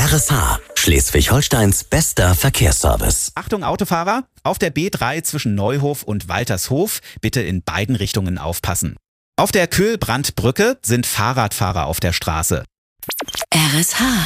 RSH, Schleswig-Holsteins bester Verkehrsservice. Achtung Autofahrer, auf der B3 zwischen Neuhof und Waltershof bitte in beiden Richtungen aufpassen. Auf der Köhlbrandbrücke sind Fahrradfahrer auf der Straße. RSH